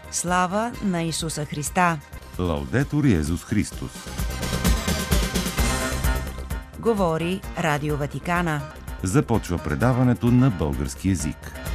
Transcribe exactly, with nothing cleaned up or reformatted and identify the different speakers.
Speaker 1: Слава на Исуса Христа!
Speaker 2: Лаудетур Йезус Христос!
Speaker 1: Говори Радио Ватикана.
Speaker 2: Започва предаването на български език.